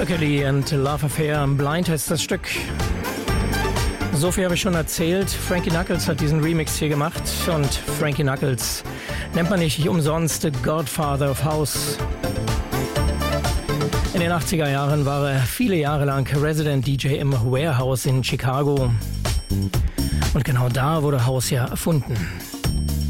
Hercules and Love Affair, Blind heißt das Stück. So viel habe ich schon erzählt. Frankie Knuckles hat diesen Remix hier gemacht und Frankie Knuckles nennt man nicht umsonst The Godfather of House. In den 80er Jahren war er viele Jahre lang Resident DJ im Warehouse in Chicago. Und genau da wurde House ja erfunden.